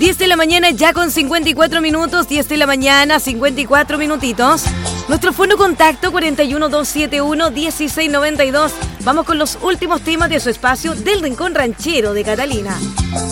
10 de la mañana ya con 54 minutos, 10 de la mañana, 54 minutitos. Nuestro fono contacto 41271-1692. Vamos con los últimos temas de su espacio del Rincón Ranchero de Catalina.